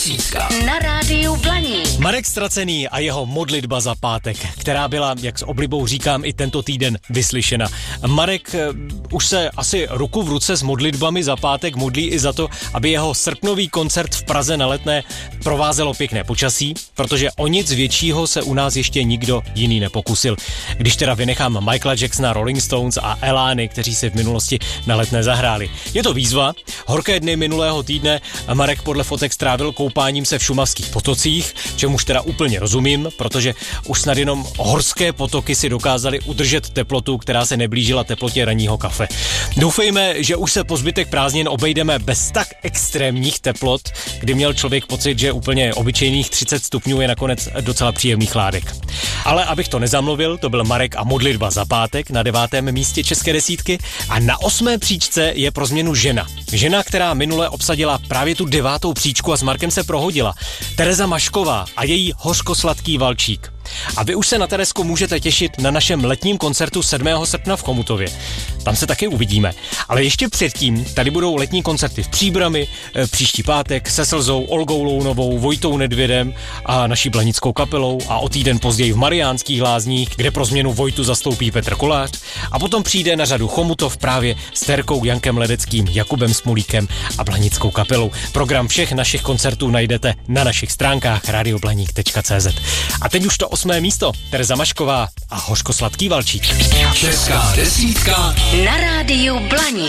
desítka na rádiu Blaník. Marek Ztracený a jeho modlitba za pátek, která byla, jak s oblibou říkám, i tento týden vyslyšena. Marek už se asi ruku v ruce s modlitbami za pátek modlí i za to, aby jeho srpnový koncert v Praze na Letné provázelo pěkné počasí, protože o nic většího se u nás ještě nikdo jiný nepokusil. Když teda vynechám Michaela Jacksona, Rolling Stones a Elány, kteří si v minulosti na Letné zahráli. Je to výzva. Horké dny minulého týdne Marek podle fotek strávil koupáním se v šumavských potocích, čemuž teda úplně rozumím, protože už snad jenom horské potoky si dokázaly udržet teplotu, která se neblížila teplotě ranního kafe. Doufejme, že už se po zbytek prázdnin obejdeme bez tak extrémních teplot, kdy měl člověk pocit, že úplně obyčejných 30 stupňů je nakonec docela příjemný chládek. Ale abych to nezamluvil, to byl Marek a modlitba za pátek na 9. místě české desítky a na 8. příčce je pro změnu žena. Žena, která minule obsadila právě tu 9. příčku a s Markem se prohodila. Tereza Mašková a její Hořkosladký valčík. A vy už se na Terezku můžete těšit na našem letním koncertu 7. srpna v Chomutově. Tam se taky uvidíme. Ale ještě předtím tady budou letní koncerty v Příbrami, příští pátek se Slzou, Olgou Lounovou, Vojtou Nedvědem a naší blanickou kapelou a o týden později v Mariánských Lázních, kde pro změnu Vojtu zastoupí Petr Kolář. A potom přijde na řadu Chomutov právě s Terkou, Jankem Ledeckým, Jakubem Smolíkem a blanickou kapelou. Program všech našich koncertů najdete na našich stránkách radioblaník.cz. A teď už to 8. místo, Tereza Mašková a Hořkosladký valčík. Česká desítka na rádiu Blaník.